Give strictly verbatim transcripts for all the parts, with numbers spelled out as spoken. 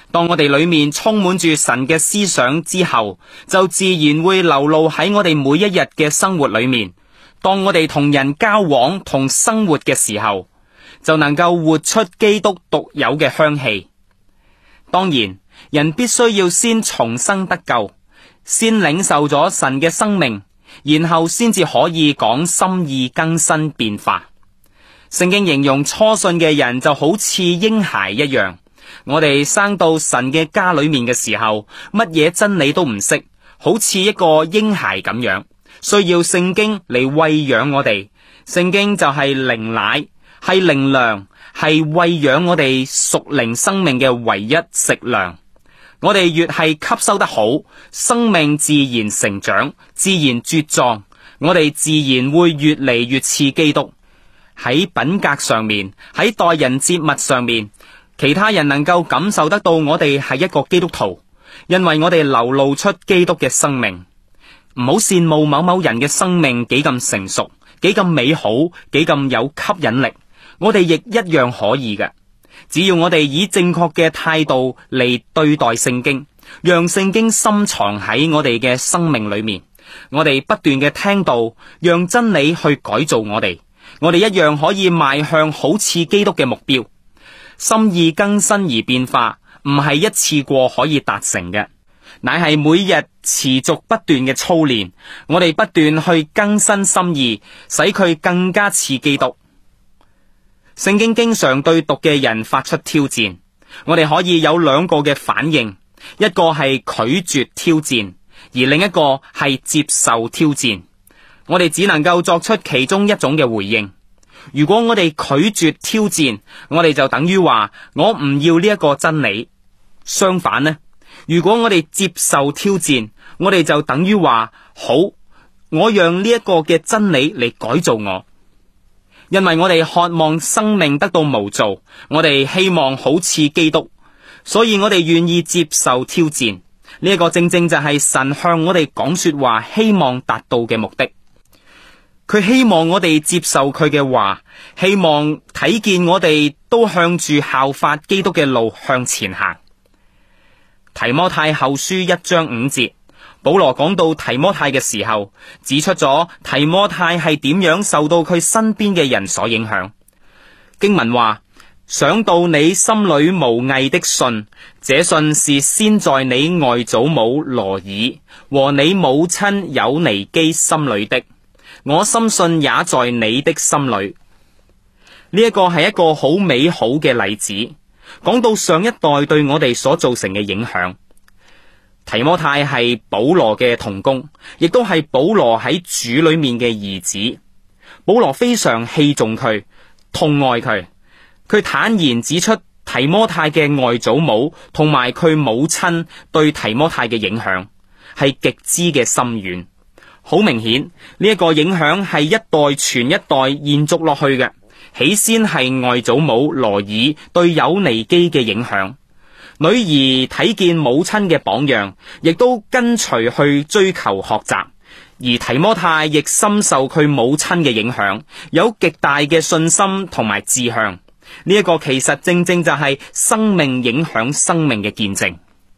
當我哋裏面充滿住神嘅思想之後，就自然會流露喺我哋每一日嘅生活裏面。當我哋同人交往同生活嘅時候，就能夠活出基督獨有嘅香氣。當然，人必須要先重生得救，先領受咗神嘅生命，然後先至可以講心意更新變化。聖經形容初信嘅人就好似嬰孩一樣。我哋生到神嘅家裏面嘅時候，乜嘢真理都唔識，好似一個嬰孩咁樣，需要聖經嚟餵養我哋。聖經就係靈奶，係靈糧，係餵養我哋屬靈生命嘅唯一食糧。我哋越係吸收得好，生命自然成長，自然茁壯，我哋自然會越嚟越似基督。喺品格上面，喺待人接物上面，其他人能夠感受得到我哋係一個基督徒，因為我哋流露出基督嘅生命。唔好羨慕某某人嘅生命幾咁成熟，幾咁美好，幾咁有吸引力，我哋亦一樣可以嘅。只要我哋以正確嘅態度嚟對待聖經，讓聖經深藏喺我哋嘅生命裏面，我哋不斷嘅聽道，讓真理去改造我哋，我哋一樣可以邁向好似基督嘅目標。心意更新而變化，唔係一次過可以達成嘅，乃係每日持續不斷嘅操練，我哋不斷去更新心意，使佢更加似基督。聖經經常對讀嘅人發出挑戰，我哋可以有兩個嘅反應，一個係拒絕挑戰，而另一個係接受挑戰。我哋只能夠作出其中一種嘅回應。如果我哋拒絕挑戰，我哋就等於話我唔要呢一個真理。相反呢，如果我哋接受挑戰，我哋就等於話好，我讓呢一個嘅真理嚟改造我。因為我哋渴望生命得到模造，我哋希望好似基督，所以我哋願意接受挑戰。呢一個正正就係神向我哋講說話希望達到嘅目的。佢希望我哋接受佢嘅話，希望睇見我哋都向住效法基督嘅路向前行。提摩太後書一章五節，保羅講到提摩太嘅時候，指出咗提摩太係點樣受到佢身邊嘅人所影響。經文話，想到你心裏無偽的信，這信是先在你外祖母羅爾和你母親友尼基心裏的，我深信也在你的心裏。呢一個係一個好美好嘅例子，講到上一代對我哋所造成嘅影響。提摩太係保羅嘅同工，亦都係保羅喺主裏面嘅兒子。保羅非常器重佢，痛愛佢。佢坦然指出提摩太嘅外祖母同埋佢母親對提摩太嘅影響係極之嘅深遠。好明顯，呢一個影響係一代傳一代延續落去嘅。起先係外祖母羅爾對友尼基嘅影響，女兒睇見母親嘅榜樣，亦都跟隨去追求學習。而提摩太亦深受佢母親嘅影響，有極大嘅信心同埋志向。呢一個其實正正就係生命影響生命嘅見證。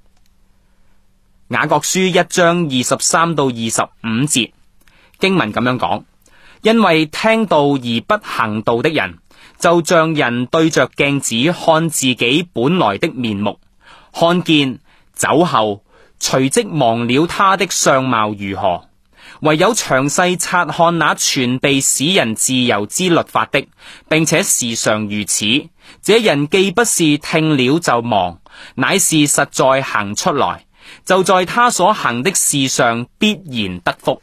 雅各書一章二十三到二十五節經文咁樣講，因為聽道而不行道的人，就像人對着鏡子看自己本來的面目，看見走後，隨即忘了他的相貌如何。唯有詳細察看那全備使人自由之律法的，並且時常如此，這人既不是聽了就忘，乃是實在行出來，就在他所行的事上必然得福。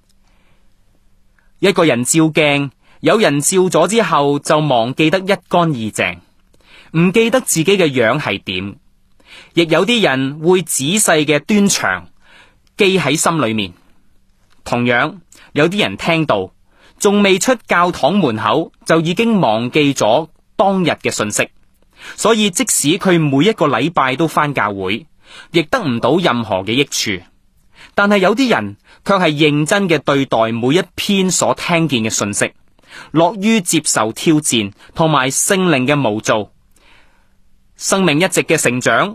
一個人照鏡，有人照咗之後就忘記得一乾二淨，唔記得自己嘅樣係點，亦有啲人會仔細嘅端詳，記喺心裏面。同樣有啲人聽到仲未出教堂門口就已經忘記咗當日嘅信息，所以即使佢每一個禮拜都返教會，亦得唔到任何嘅益處。但係有啲人卻係認真嘅對待每一篇所聽見嘅信息，樂於接受挑戰同埋聖靈嘅模造，生命一直嘅成長